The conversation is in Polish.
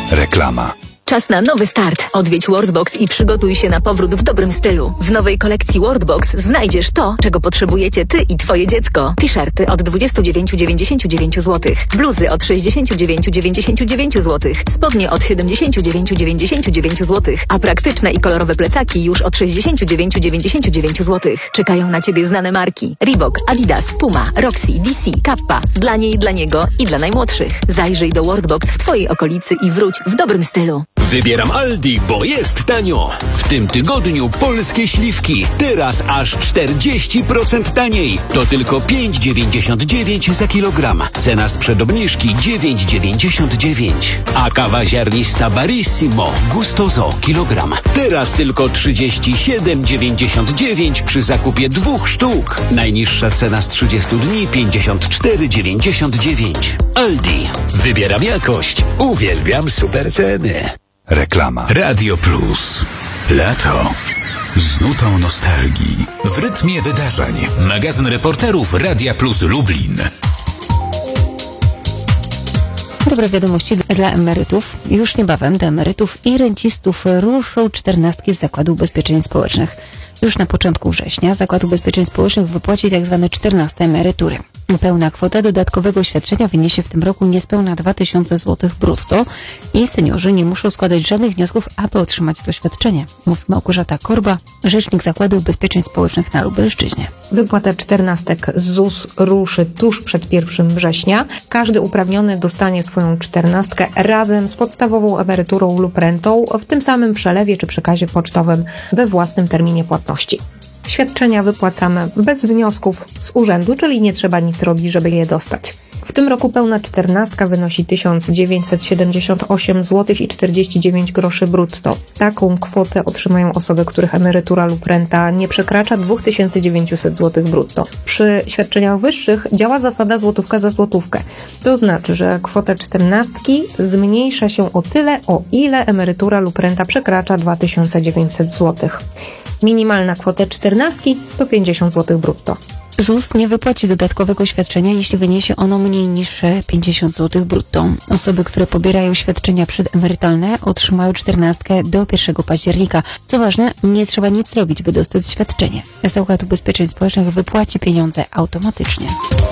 Reklama. Czas na nowy start. Odwiedź Worldbox i przygotuj się na powrót w dobrym stylu. W nowej kolekcji Worldbox znajdziesz to, czego potrzebujecie Ty i Twoje dziecko. T-shirty od 29,99 zł. Bluzy od 69,99 zł. Spodnie od 79,99 zł. A praktyczne i kolorowe plecaki już od 69,99 zł. Czekają na Ciebie znane marki. Reebok, Adidas, Puma, Roxy, DC, Kappa. Dla niej, dla niego i dla najmłodszych. Zajrzyj do Worldbox w Twojej okolicy i wróć w dobrym stylu. Wybieram Aldi, bo jest tanio. W tym tygodniu polskie śliwki. Teraz aż 40% taniej. To tylko 5,99 za kilogram. Cena sprzed obniżki 9,99. A kawa ziarnista Barissimo Gustoso kilogram. Teraz tylko 37,99 przy zakupie 2 sztuk. Najniższa cena z 30 dni 54,99. Aldi. Wybieram jakość. Uwielbiam super ceny. Reklama. Radio Plus. Lato. Z nutą nostalgii. W rytmie wydarzeń. Magazyn reporterów Radia Plus Lublin. Dobre wiadomości dla emerytów. Już niebawem do emerytów i rencistów ruszą 14 z Zakładu Ubezpieczeń Społecznych. Już na początku września Zakład Ubezpieczeń Społecznych wypłaci tzw. 14 emerytury. Pełna kwota dodatkowego świadczenia wyniesie w tym roku niespełna 2000 zł brutto i seniorzy nie muszą składać żadnych wniosków, aby otrzymać to świadczenie. Mówi Małgorzata Korba, rzecznik Zakładu Ubezpieczeń Społecznych na Lubelszczyźnie. Wypłata 14 z ZUS ruszy tuż przed 1 września. Każdy uprawniony dostanie swoją 14 razem z podstawową emeryturą lub rentą w tym samym przelewie czy przekazie pocztowym we własnym terminie płatności. Świadczenia wypłacamy bez wniosków z urzędu, czyli nie trzeba nic robić, żeby je dostać. W tym roku pełna 14 wynosi 1978 zł i 49 groszy brutto. Taką kwotę otrzymają osoby, których emerytura lub renta nie przekracza 2900 zł brutto. Przy świadczeniach wyższych działa zasada złotówka za złotówkę. To znaczy, że kwota 14 zmniejsza się o tyle, o ile emerytura lub renta przekracza 2900 zł. Minimalna kwota 14 to 50 zł brutto. ZUS nie wypłaci dodatkowego świadczenia, jeśli wyniesie ono mniej niż 50 zł brutto. Osoby, które pobierają świadczenia przedemerytalne, otrzymają 14 do 1 października. Co ważne, nie trzeba nic robić, by dostać świadczenie. Zakład Ubezpieczeń Społecznych wypłaci pieniądze automatycznie.